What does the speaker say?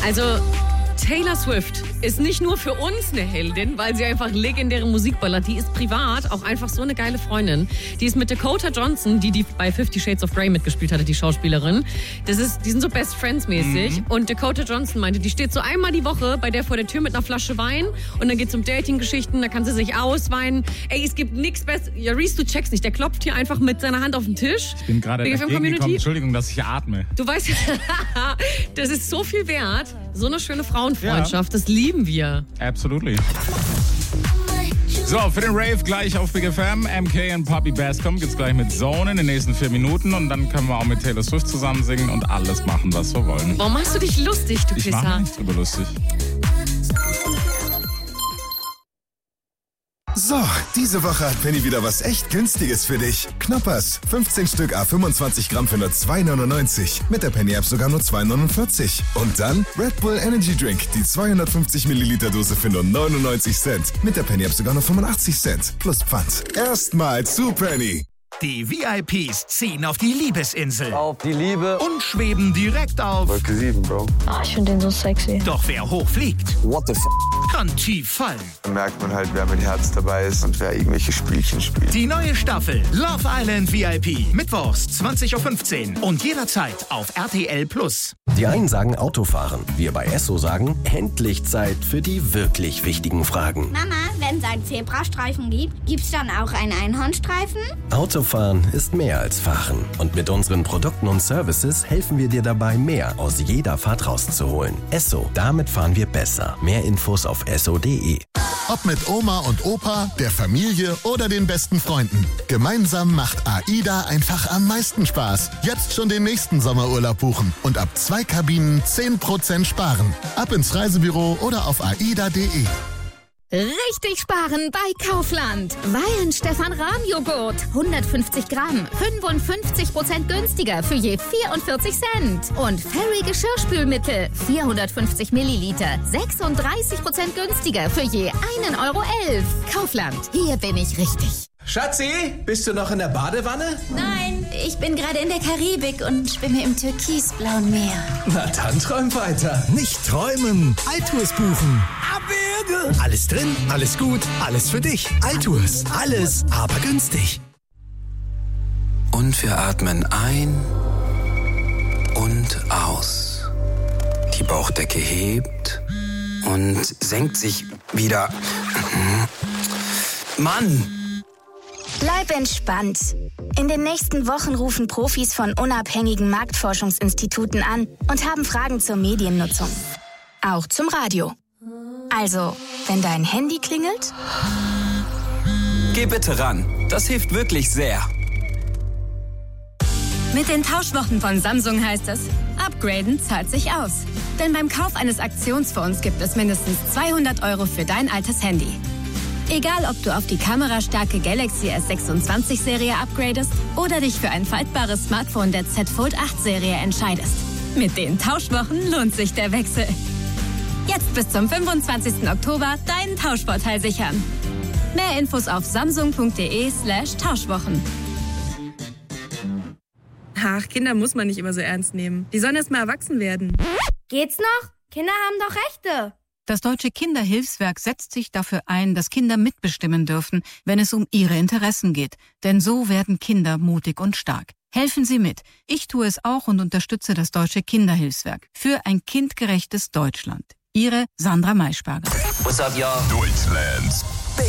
Also Taylor Swift ist nicht nur für uns eine Heldin, weil sie einfach legendäre Musik ballert. Die ist privat auch einfach so eine geile Freundin. Die ist mit Dakota Johnson, die bei 50 Shades of Grey mitgespielt hatte, die Schauspielerin. Die sind so Best Friends mäßig. Und Dakota Johnson meinte, die steht so einmal die Woche bei der vor der Tür mit einer Flasche Wein. Und dann geht's um Dating-Geschichten, da kann sie sich ausweinen. Ey, es gibt nichts Besseres. Ja, Reese, du checkst nicht. Der klopft hier einfach mit seiner Hand auf den Tisch. Ich bin gerade entgegengekommen. Entschuldigung, dass ich atme. Du weißt, das ist so viel wert. So eine schöne Frauenfreundschaft, das lieben wir. Absolutely. So, für den Rave gleich auf Big FM. MK und Poppy Bascom geht's gleich mit Zone in den nächsten 4 Minuten. Und dann können wir auch mit Taylor Swift zusammen singen und alles machen, was wir wollen. Warum machst du dich lustig, du Pisser? Ich mache mich nicht drüber lustig. So, diese Woche hat Penny wieder was echt Günstiges für dich. Knoppers, 15 Stück à 25 Gramm für nur 2,99. Mit der Penny-App sogar nur 2,49. Und dann Red Bull Energy Drink, die 250 Milliliter Dose für nur 99 Cent. Mit der Penny-App sogar nur 85 Cent. Plus Pfand. Erstmal zu Penny. Die VIPs ziehen auf die Liebesinsel. Auf die Liebe. Und schweben direkt auf. Wolke 7, Bro. Ich finde den so sexy. Doch wer hochfliegt, What the f***? kann tief fallen. Da merkt man halt, wer mit Herz dabei ist und wer irgendwelche Spielchen spielt. Die neue Staffel Love Island VIP. Mittwochs 20.15 Uhr und jederzeit auf RTL+. Die einen sagen Autofahren. Wir bei Esso sagen, endlich Zeit für die wirklich wichtigen Fragen. Mama, wenn es einen Zebrastreifen gibt, gibt's dann auch einen Einhornstreifen? Autofahren ist mehr als Fahren. Und mit unseren Produkten und Services helfen wir dir dabei, mehr aus jeder Fahrt rauszuholen. Esso, damit fahren wir besser. Mehr Infos auf esso.de. Ob mit Oma und Opa, der Familie oder den besten Freunden. Gemeinsam macht AIDA einfach am meisten Spaß. Jetzt schon den nächsten Sommerurlaub buchen und ab 2 Kabinen 10% sparen. Ab ins Reisebüro oder auf aida.de. Richtig sparen bei Kaufland. Weihenstephan-Rahm-Joghurt. 150 Gramm. 55% günstiger für je 44 Cent. Und Fairy Geschirrspülmittel. 450 Milliliter. 36% günstiger für je 1,11 Euro. Kaufland. Hier bin ich richtig. Schatzi, bist du noch in der Badewanne? Nein, ich bin gerade in der Karibik und schwimme im türkisblauen Meer. Na dann träum weiter. Nicht träumen, Altours buchen. Abwürge. Alles drin, alles gut, alles für dich. Altours, alles, aber günstig. Und wir atmen ein und aus. Die Bauchdecke hebt und senkt sich wieder. Mann! Bleib entspannt. In den nächsten Wochen rufen Profis von unabhängigen Marktforschungsinstituten an und haben Fragen zur Mediennutzung. Auch zum Radio. Also, wenn dein Handy klingelt? Geh bitte ran. Das hilft wirklich sehr. Mit den Tauschwochen von Samsung heißt es, upgraden zahlt sich aus. Denn beim Kauf eines Aktionsfonds gibt es mindestens 200 € für dein altes Handy. Egal, ob du auf die kamerastarke Galaxy S26-Serie upgradest oder dich für ein faltbares Smartphone der Z Fold 8-Serie entscheidest. Mit den Tauschwochen lohnt sich der Wechsel. Jetzt bis zum 25. Oktober deinen Tauschvorteil sichern. Mehr Infos auf samsung.de/Tauschwochen. Ach, Kinder muss man nicht immer so ernst nehmen. Die sollen erst mal erwachsen werden. Geht's noch? Kinder haben doch Rechte. Das Deutsche Kinderhilfswerk setzt sich dafür ein, dass Kinder mitbestimmen dürfen, wenn es um ihre Interessen geht. Denn so werden Kinder mutig und stark. Helfen Sie mit. Ich tue es auch und unterstütze das Deutsche Kinderhilfswerk für ein kindgerechtes Deutschland. Ihre Sandra Maischberger. What's up, y'all? Deutschlands